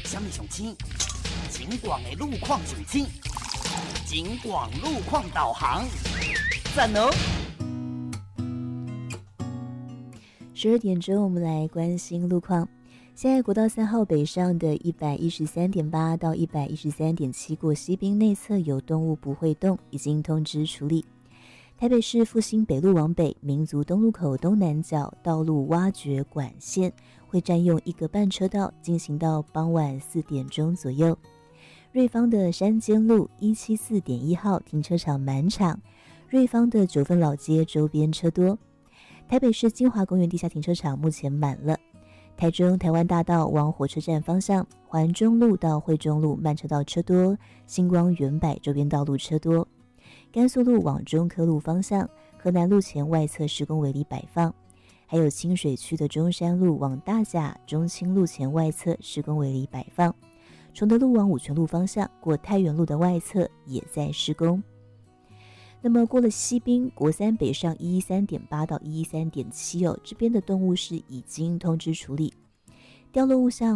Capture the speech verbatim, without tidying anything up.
什么上青？景广的路况上青，景广路况导航，赞哦！ 十二点钟，我们来关心路况。现在国道三号北上的一百一十三点八到一百一十三点七过西滨内侧有动物不会动，已经通知处理。台北市复兴北路往北，民族东路口东南角道路挖掘管线会占用一个半车道，进行到傍晚四点钟左右。瑞芳的山间路一七四点一号停车场满场，瑞芳的九份老街周边车多。台北市金华公园地下停车场目前满了。台中台湾大道往火车站方向，环中路到惠中路慢车道车多，星光远百周边道路车多。甘肃路往中科路方向，河南路前外侧施工围篱摆放，还有清水区的中山路往大甲中清路前外侧施工围篱摆放，崇德路往五权路方向过太原路的外侧也在施工。那么过了西滨国三北上一一三点八到一一三点七哦，这边的动物是已经通知处理，掉落物项